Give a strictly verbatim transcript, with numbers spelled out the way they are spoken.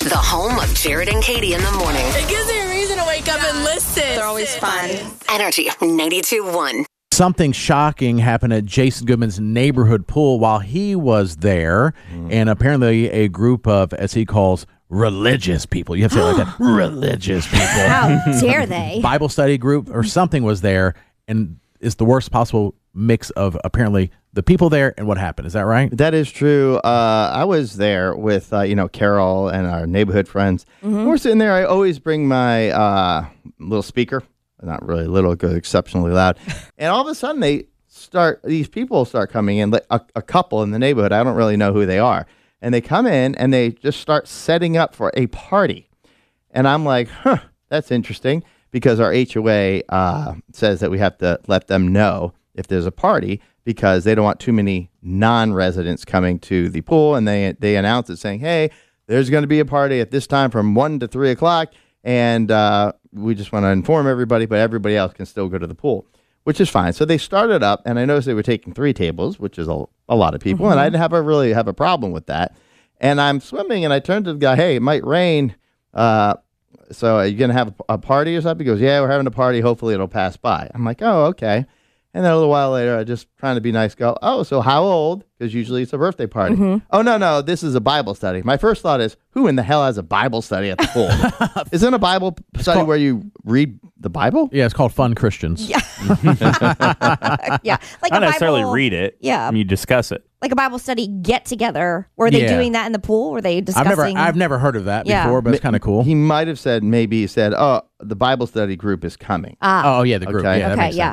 The home of Jared and Katie in the morning. It gives me a reason to wake up and listen. They're always fun. Energy ninety-two point one. Something shocking happened at Jason Goodman's neighborhood pool while he was there. Mm. And apparently a group of, as he calls, religious people. You have to say it like that. Religious people. How dare they? Bible study group or something was there. And it's the worst possible mix of apparently the people there and what happened. Is that right? That is true. Uh, I was there with, uh, you know, Carol and our neighborhood friends. Mm-hmm. We're sitting there. I always bring my uh, little speaker. Not really little, because exceptionally loud. And all of a sudden, they start, these people start coming in, like a, a couple in the neighborhood. I don't really know who they are. And they come in and they just start setting up for a party. And I'm like, huh, that's interesting, because our H O A uh, says that we have to let them know if there's a party, because they don't want too many non-residents coming to the pool. And they, they announce it saying, hey, there's going to be a party at this time from one to three o'clock. And uh, we just want to inform everybody, but everybody else can still go to the pool, which is fine. So they started up, and I noticed they were taking three tables, which is a, a lot of people, mm-hmm. and I didn't have a really have a problem with that. And I'm swimming, and I turned to the guy, hey, it might rain, uh, so are you going to have a, a party or something? He goes, yeah, we're having a party. Hopefully it'll pass by. I'm like, oh, okay. And then a little while later, I just trying to be nice, go, oh, so how old? Because usually it's a birthday party. Mm-hmm. Oh, no, no, this is a Bible study. My first thought is, who in the hell has a Bible study at the pool? Isn't a Bible It's study called- where you read the Bible? Yeah, it's called Fun Christians. Yeah. yeah. Like Not a necessarily Bible, read it. Yeah. I mean, you discuss it. Like a Bible study get together. Were they Yeah. doing that in the pool? Were they I've discussing? never, I've never heard of that Yeah. before, but it's kind of cool. He might have said, maybe he said, oh, the Bible study group is coming. Ah. Oh, yeah, the group. Okay. Yeah, that Okay, makes yeah. sense.